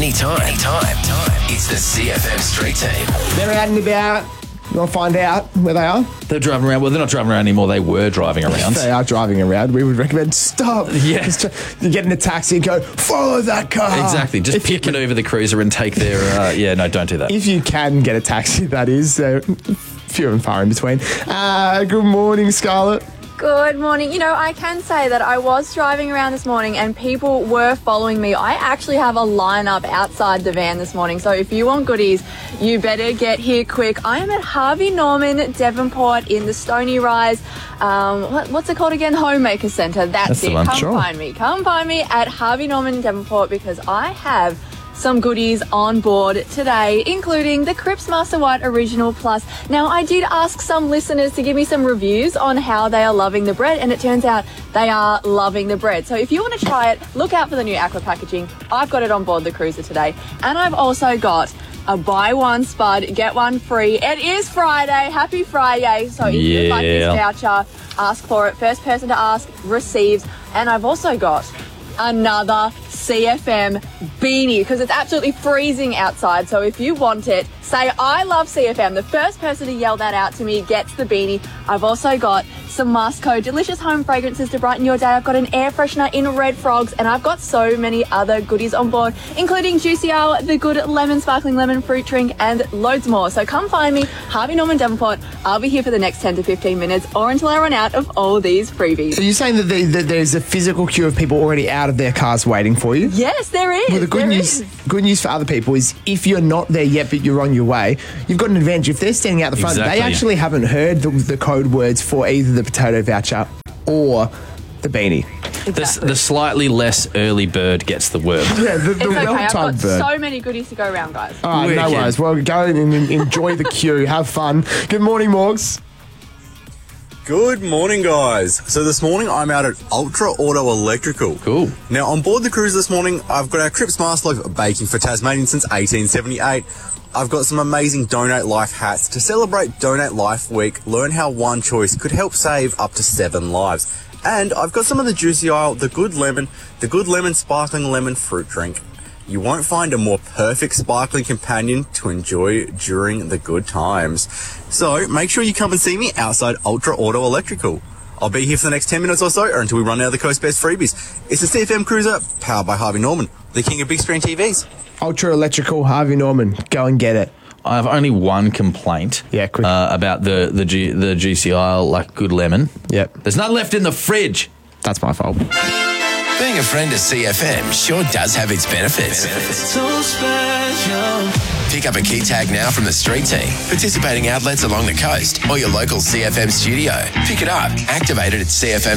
anytime. It's the CFM Street Team. They're out and about. You want to find out where they are? They're driving around. Well, they're not driving around anymore. They were driving around. They are driving around. We would recommend stop. Yeah. You get in a taxi and go, follow that car. Exactly. Just pick maneuver the cruiser and take their... no, don't do that. If you can get a taxi, that is. Few and far in between. Good morning, Scarlett. Good morning. You know, I can say that I was driving around this morning and people were following me. I actually have a lineup outside the van this morning. So if you want goodies, you better get here quick. I am at Harvey Norman, Devonport in the Stony Rise. What's it called again? Homemaker Centre. That's it. Come find me at Harvey Norman, Devonport, because I have some goodies on board today, including the Cripps Master White Original Plus. Now, I did ask some listeners to give me some reviews on how they are loving the bread, and it turns out they are loving the bread. So if you want to try it, look out for the new aqua packaging. I've got it on board the cruiser today. And I've also got a buy one spud, get one free. It is Friday. Happy Friday. So if you'd like this voucher, ask for it. First person to ask receives. And I've also got another CFM beanie because it's absolutely freezing outside. So if you want it, say I love CFM. The first person to yell that out to me gets the beanie. I've also got some Masco delicious home fragrances to brighten your day. I've got an air freshener in Red Frogs, and I've got so many other goodies on board, including Juicy Hour, the good lemon sparkling lemon fruit drink, and loads more. So come find me, Harvey Norman, Devonport. I'll be here for the next 10 to 15 minutes or until I run out of all these freebies. Are you saying that there's a physical queue of people already out of their cars waiting for you? Yes, there is. Well, the good news for other people is if you're not there yet but you're on your way, you've got an advantage. If they're standing out the front, they actually haven't heard the code words for either the potato voucher or the beanie. Exactly. The slightly less early bird gets the worm. Yeah, the it's okay. I've got bird. so many goodies to go around, guys. All right, no worries. Well, go and enjoy the queue. Have fun. Good morning, Morgs. Good morning, guys. So this morning I'm out at Ultra Auto Electrical. Cool. Now on board the cruise this morning, I've got our Cripps Master Loaf baking for Tasmanian since 1878. I've got some amazing Donate Life hats to celebrate Donate Life Week. Learn how one choice could help save up to 7 lives. And I've got some of the Juicy Isle, the Good Lemon Sparkling Lemon Fruit Drink. You won't find a more perfect sparkling companion to enjoy during the good times. So make sure you come and see me outside Ultra Auto Electrical. I'll be here for the next 10 minutes or so, or until we run out of the Coast Best freebies. It's a CFM Cruiser, powered by Harvey Norman, the king of big screen TVs. Ultra Electrical, Harvey Norman. Go and get it. I have only one complaint. Yeah, quick. About the Juicy Isle, like Good Lemon. Yep. There's none left in the fridge. That's my fault. Being a friend of CFM sure does have its benefits. So special. Pick up a key tag now from the Street Team, participating outlets along the coast or your local CFM studio. Pick it up, activate it at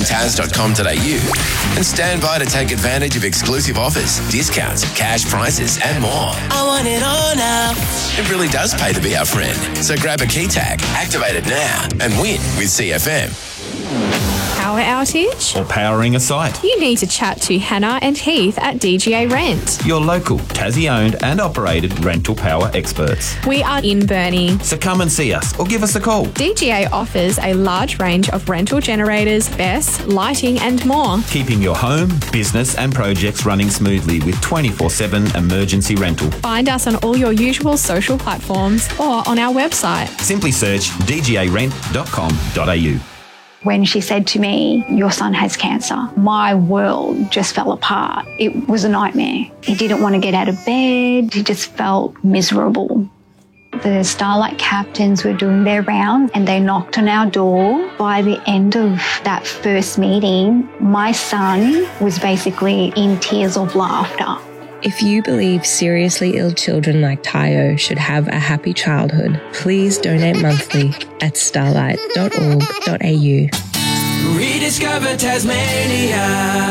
cfmtaz.com.au and stand by to take advantage of exclusive offers, discounts, cash prizes and more. I want it all now. It really does pay to be our friend. So grab a key tag, activate it now and win with CFM. Power outage? Or powering a site. You need to chat to Hannah and Heath at DGA Rent. Your local, Tassie-owned and operated rental power experts. We are in Burnie. So come and see us or give us a call. DGA offers a large range of rental generators, BESS, lighting and more. Keeping your home, business and projects running smoothly with 24/7 emergency rental. Find us on all your usual social platforms or on our website. Simply search dgarent.com.au. When she said to me, your son has cancer, my world just fell apart. It was a nightmare. He didn't want to get out of bed. He just felt miserable. The Starlight captains were doing their round and they knocked on our door. By the end of that first meeting, my son was basically in tears of laughter. If you believe seriously ill children like Tayo should have a happy childhood, please donate monthly at starlight.org.au. Rediscover Tasmania.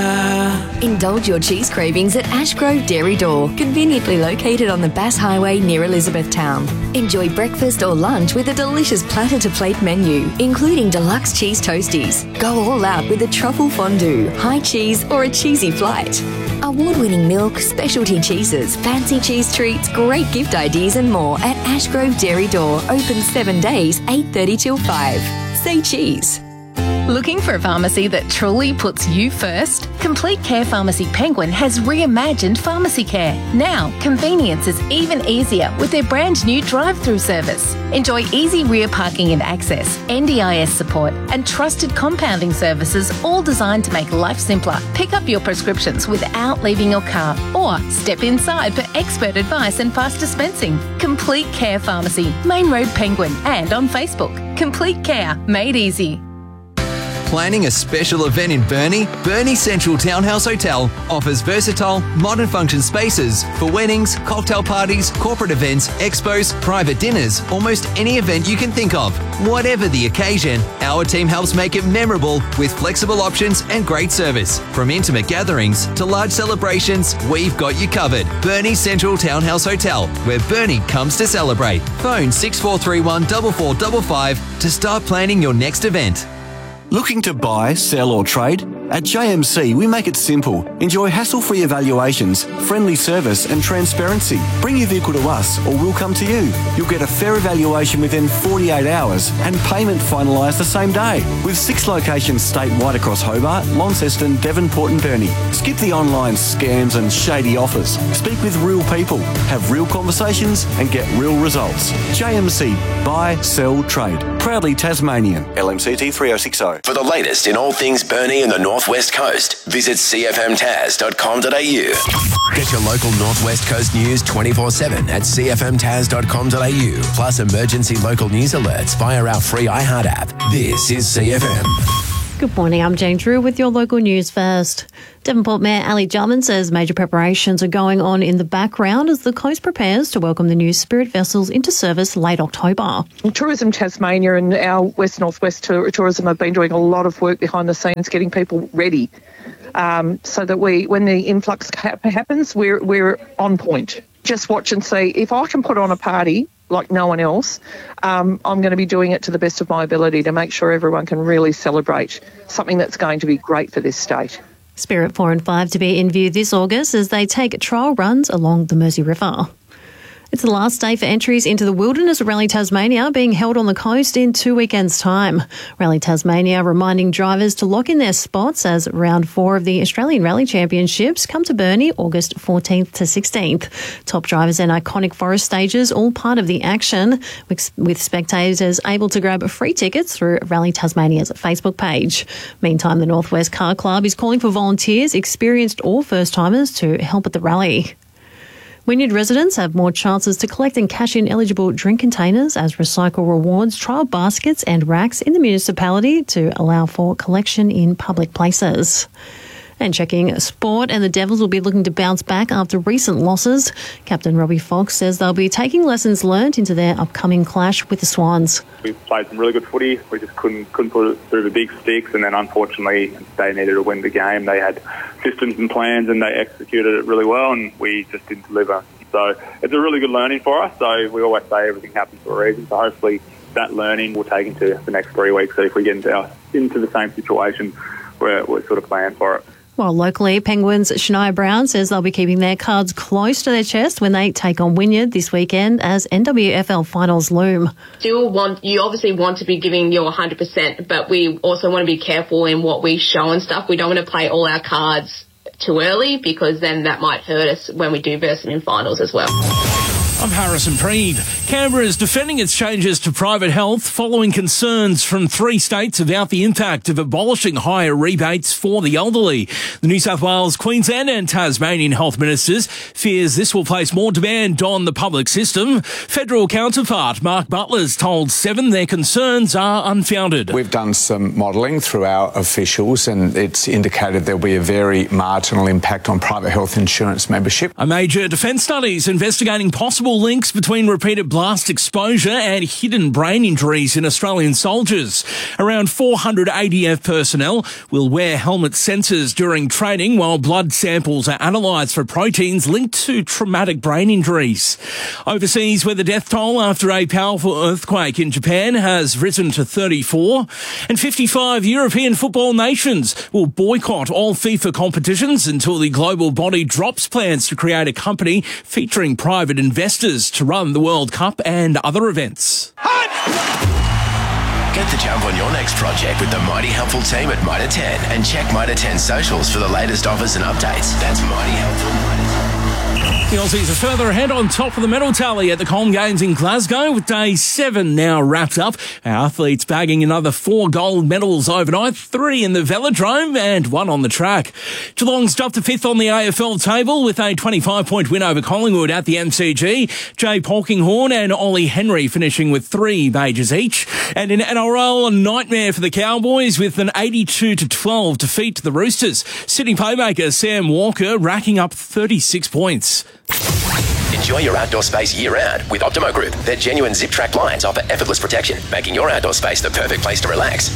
Indulge your cheese cravings at Ashgrove Dairy Door, conveniently located on the Bass Highway near Elizabethtown. Enjoy breakfast or lunch with a delicious platter-to-plate menu, including deluxe cheese toasties. Go all out with a truffle fondue, high cheese or a cheesy flight. Award-winning milk, specialty cheeses, fancy cheese treats, great gift ideas and more at Ashgrove Dairy Door, open 7 days, 8:30 till 5. Say cheese. Looking for a pharmacy that truly puts you first? Complete Care Pharmacy Penguin has reimagined pharmacy care. Now, convenience is even easier with their brand new drive-through service. Enjoy easy rear parking and access, NDIS support, and trusted compounding services, all designed to make life simpler. Pick up your prescriptions without leaving your car, or step inside for expert advice and fast dispensing. Complete Care Pharmacy, Main Road Penguin, and on Facebook. Complete Care, made easy. Planning a special event in Burnie? Burnie Central Townhouse Hotel offers versatile, modern function spaces for weddings, cocktail parties, corporate events, expos, private dinners, almost any event you can think of. Whatever the occasion, our team helps make it memorable with flexible options and great service. From intimate gatherings to large celebrations, we've got you covered. Burnie Central Townhouse Hotel, where Burnie comes to celebrate. Phone 6431 4455 to start planning your next event. Looking to buy, sell or trade? At JMC, we make it simple. Enjoy hassle-free evaluations, friendly service and transparency. Bring your vehicle to us or we'll come to you. You'll get a fair evaluation within 48 hours and payment finalised the same day. With 6 locations statewide across Hobart, Launceston, Devonport and Burnie. Skip the online scams and shady offers. Speak with real people, have real conversations and get real results. JMC, buy, sell, trade. Proudly Tasmanian. LMCT 3060. For the latest in all things Burnie and the Northwest Coast, visit cfmtas.com.au. Get your local Northwest Coast news 24/7 at cfmtas.com.au. Plus emergency local news alerts via our free iHeart app. This is CFM. Good morning, I'm Jane Drew with your local news first. Devonport Mayor Ali Jarman says major preparations are going on in the background as the coast prepares to welcome the new Spirit vessels into service late October. Tourism Tasmania and our West Northwest Tourism have been doing a lot of work behind the scenes getting people ready so that when the influx happens, we're on point. Just watch and see. If I can put on a party like no one else, I'm going to be doing it to the best of my ability to make sure everyone can really celebrate something that's going to be great for this state. Spirit 4 and 5 to be in view this August as they take trial runs along the Mersey River. It's the last day for entries into the Wilderness Rally Tasmania, being held on the coast in 2 weekends' time. Rally Tasmania reminding drivers to lock in their spots as round 4 of the Australian Rally Championships come to Burnie August 14th to 16th. Top drivers and iconic forest stages all part of the action, with spectators able to grab free tickets through Rally Tasmania's Facebook page. Meantime, the Northwest Car Club is calling for volunteers, experienced or first-timers, to help at the rally. Wynyard residents have more chances to collect and cash in eligible drink containers as Recycle Rewards trial baskets and racks in the municipality to allow for collection in public places. And checking sport, and the Devils will be looking to bounce back after recent losses. Captain Robbie Fox says they'll be taking lessons learned into their upcoming clash with the Swans. We played some really good footy. We just couldn't put it through the big sticks, and then unfortunately they needed to win the game. They had systems and plans and they executed it really well, and we just didn't deliver. So it's a really good learning for us. So we always say everything happens for a reason. So hopefully that learning will take into the next 3 weeks. So if we get into the same situation, we're sort of planning for it. While locally, Penguins' Shania Brown says they'll be keeping their cards close to their chest when they take on Wynyard this weekend as NWFL finals loom. You obviously want to be giving your 100%, but we also want to be careful in what we show and stuff. We don't want to play all our cards too early, because then that might hurt us when we do verse them in finals as well. I'm Harrison Preed. Canberra is defending its changes to private health following concerns from 3 states about the impact of abolishing higher rebates for the elderly. The New South Wales, Queensland and Tasmanian health ministers fears this will place more demand on the public system. Federal counterpart Mark Butler's told Seven their concerns are unfounded. We've done some modelling through our officials and it's indicated there'll be a very marginal impact on private health insurance membership. A major defence study is investigating possible links between repeated blast exposure and hidden brain injuries in Australian soldiers. Around 400 ADF personnel will wear helmet sensors during training while blood samples are analysed for proteins linked to traumatic brain injuries. Overseas, where the death toll after a powerful earthquake in Japan has risen to 34, and 55 European football nations will boycott all FIFA competitions until the global body drops plans to create a company featuring private investors to run the World Cup and other events. Get the jump on your next project with the Mighty Helpful team at Mitre 10 and check Mitre 10 socials for the latest offers and updates. That's Mighty Helpful. The Aussies are further ahead on top of the medal tally at the Com Games in Glasgow, with day 7 now wrapped up. Our athletes bagging another 4 gold medals overnight, 3 in the velodrome and 1 on the track. Geelong's jumped to 5th on the AFL table with a 25-point win over Collingwood at the MCG. Jay Polkinghorne and Ollie Henry finishing with 3 majors each. And in NRL, a nightmare for the Cowboys with an 82-12 defeat to the Roosters. Sydney playmaker Sam Walker racking up 36 points. Enjoy your outdoor space year-round with Optimo Group. Their genuine zip-track blinds offer effortless protection, making your outdoor space the perfect place to relax.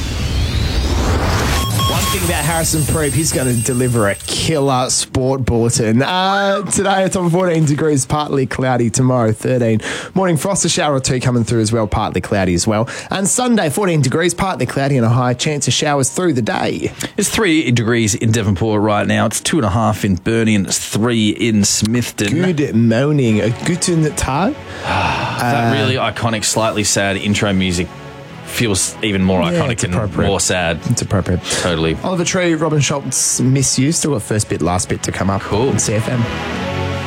One thing about Harrison Preep, he's going to deliver a killer sport bulletin. Today, it's on 14 degrees, partly cloudy. Tomorrow, 13. Morning frost, a shower or 2 coming through as well, partly cloudy as well. And Sunday, 14 degrees, partly cloudy and a high chance of showers through the day. It's 3 degrees in Devonport right now. It's 2.5 in Burnie and it's 3 in Smithton. Good morning. Guten Tag. That really iconic, slightly sad intro music feels even more iconic and more sad. It's appropriate. Totally. Oliver Tree, Robin Schultz, miss you. Still got first bit, last bit to come up. Cool. On CFM.